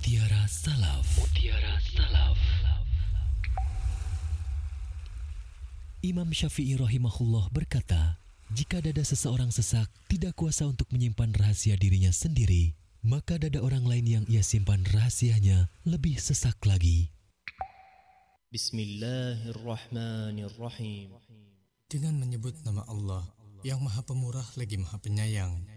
Mutiara Salaf. Mutiara Salaf. Imam Syafi'i rahimahullah berkata, jika dada seseorang sesak tidak kuasa untuk menyimpan rahasia dirinya sendiri, maka dada orang lain yang ia simpan rahasianya lebih sesak lagi. Bismillahirrahmanirrahim. Dengan menyebut nama Allah yang Maha Pemurah lagi Maha Penyayang.